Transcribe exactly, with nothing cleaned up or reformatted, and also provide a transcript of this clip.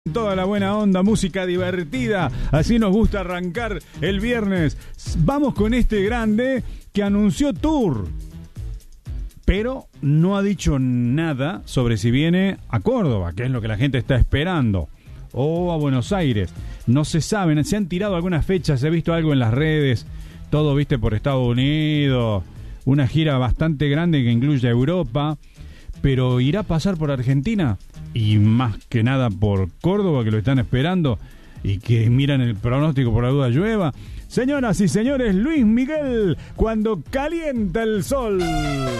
Toda la buena onda, música divertida, así nos gusta arrancar el viernes. Vamos con este grande que anunció tour, pero no ha dicho nada sobre si viene a Córdoba, que es lo que la gente está esperando, o a Buenos Aires. No se saben, se han tirado algunas fechas, he visto algo en las redes, todo viste por Estados Unidos, una gira bastante grande que incluye a Europa, pero irá a pasar por Argentina y más que nada por Córdoba, que lo están esperando y que miran el pronóstico por la duda llueva. Señoras y señores, Luis Miguel, Cuando calienta el sol.